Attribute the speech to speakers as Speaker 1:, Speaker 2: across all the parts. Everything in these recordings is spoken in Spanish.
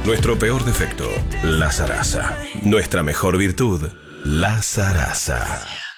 Speaker 1: Nuestro peor defecto, la zaraza. Nuestra mejor virtud, la zaraza.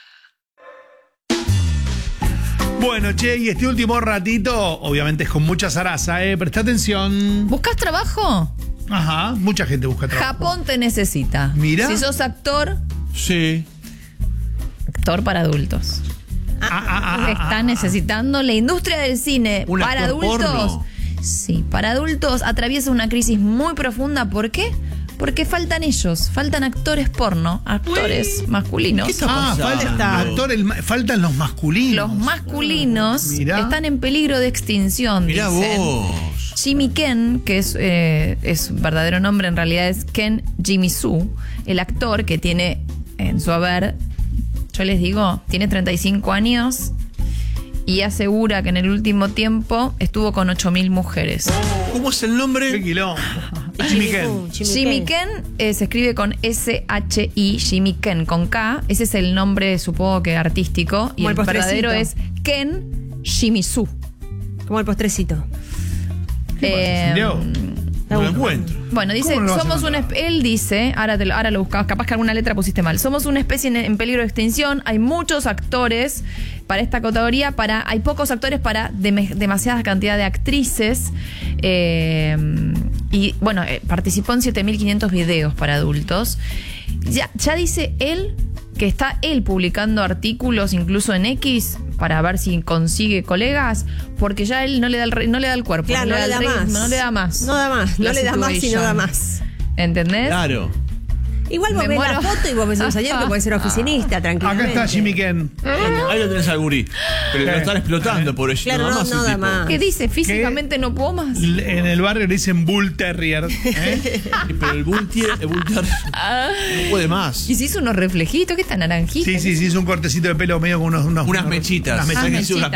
Speaker 2: Bueno, che, y este último ratito, obviamente es con mucha zaraza, presta atención.
Speaker 3: ¿Buscas trabajo?
Speaker 2: Ajá, mucha gente busca trabajo.
Speaker 3: Japón te necesita.
Speaker 2: Mira.
Speaker 3: Si sos actor,
Speaker 2: Sí.
Speaker 3: actor para adultos. Está necesitando la industria del cine
Speaker 4: ¿Un
Speaker 3: para
Speaker 4: actor
Speaker 3: adultos.
Speaker 4: porno?
Speaker 3: Sí, para adultos atraviesa una crisis muy profunda. ¿Por qué? Porque faltan ellos, faltan actores porno, actores masculinos.
Speaker 4: ¿Qué está
Speaker 2: Faltan los masculinos.
Speaker 3: Los masculinos
Speaker 2: Mirá.
Speaker 3: están en peligro de extinción.
Speaker 4: Mirá
Speaker 3: dicen.
Speaker 4: vos.
Speaker 3: Jimmy Ken, que es verdadero nombre, en realidad es Ken Jimisu, el actor que tiene en su haber, yo les digo, tiene 35 años y asegura que en el último tiempo estuvo con 8.000 mujeres.
Speaker 4: ¿Cómo es el
Speaker 2: Qué
Speaker 4: nombre?
Speaker 2: quilombo. Jimmy Ken.
Speaker 3: Jimmy Ken se escribe con S-H-I, Jimmy Ken con K. Ese es el nombre, supongo que artístico. Y
Speaker 5: Como
Speaker 3: el
Speaker 5: el postrecito.
Speaker 3: verdadero es Ken Jimisu.
Speaker 5: Como el postrecito.
Speaker 2: Santiago?
Speaker 4: No lo encuentro.
Speaker 3: Bueno, dice,
Speaker 2: ¿Cómo no lo vas a
Speaker 3: somos una él dice, ahora lo buscabas, capaz que alguna letra pusiste mal. Somos una especie en peligro de extinción. Hay muchos actores para esta categoría, hay pocos actores para demasiada cantidad de actrices. Y bueno, participó en 7.500 videos para adultos. Ya dice él que está él publicando artículos incluso en X para ver si consigue colegas, porque ya él no le da el cuerpo,
Speaker 5: Claro, no le da más.
Speaker 3: no le da más.
Speaker 5: No da más. No
Speaker 3: La
Speaker 5: le da más y no
Speaker 3: situation.
Speaker 5: da más.
Speaker 3: ¿Entendés?
Speaker 4: Claro.
Speaker 5: Igual vos
Speaker 3: Me
Speaker 5: ves la
Speaker 3: muero.
Speaker 5: foto y vos pensás ayer que puede ser oficinista, tranquilamente.
Speaker 2: Acá está Jimmy Ken.
Speaker 4: Ahí lo tenés al gurí. Pero lo están explotando por eso.
Speaker 5: Claro, no
Speaker 4: el
Speaker 5: da
Speaker 4: tipo.
Speaker 5: más.
Speaker 3: ¿Qué dice? Físicamente no puedo más.
Speaker 2: En el barrio le dicen Bull Terrier.
Speaker 4: Pero el bull no puede más.
Speaker 3: Y se hizo unos reflejitos, ¿qué está naranjito?
Speaker 2: Sí, es un cortecito de pelo medio con unas
Speaker 4: Unas mechitas.
Speaker 2: Unas mechitas.
Speaker 4: Hay que hacer unas